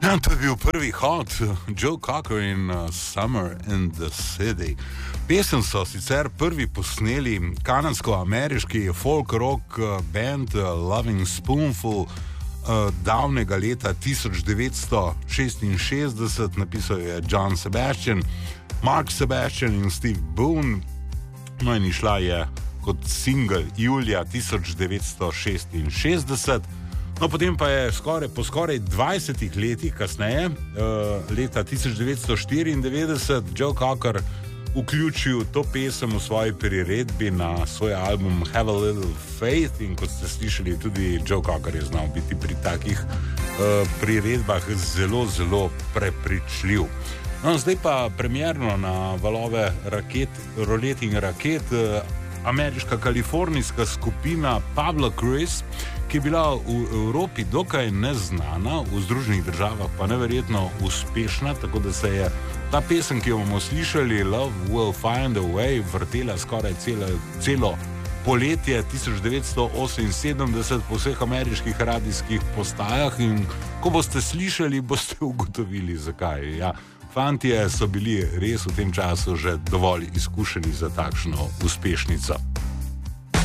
Ja, to je bil prvi hod, Joe Cocker in Summer in the City. Pesem so sicer prvi posneli kanadsko-ameriški folk rock band Loving Spoonful davnega leta 1966, napisal je John Sebastian, Mark Sebastian in Steve Boone, no in išla je kot singel julija 1966. No, potem pa je po skoraj 20 letih kasneje, leta 1994, Joe Cocker vključil to pesem v svoji priredbi na svoj album Have a Little Faith in kot ste slišali, tudi Joe Cocker je znal biti pri takih priredbah zelo, zelo prepričljiv. No, zdaj pa premierno na valove rolet in raket ameriška kalifornijska skupina Pablo Cruise, ki je bila v Evropi dokaj neznana, v Združenih državah pa neverjetno uspešna, tako da se je ta pesem, ki jo bomo slišali, Love Will Find a Way, vrtela skoraj celo poletje 1978 po vseh ameriških radijskih postajah in ko boste slišali, boste ugotovili, zakaj. Ja, fantje so bili res v tem času že dovolj izkušeni za takšno uspešnico.